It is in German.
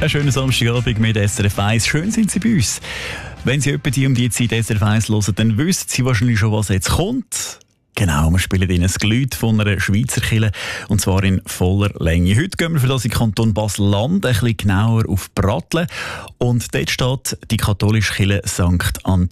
Einen schönen Samstagabend mit SRF 1. Schön sind Sie bei uns. Wenn Sie etwa um die Zeit SRF 1 hören, dann wissen Sie wahrscheinlich schon, was jetzt kommt. Genau, wir spielen Ihnen das Gelüt von einer Schweizer Kirche, und zwar in voller Länge. Heute gehen wir für das in Kanton Basel-Land ein bisschen genauer auf Pratteln. Und dort steht die katholische Kirche St. Antoninus.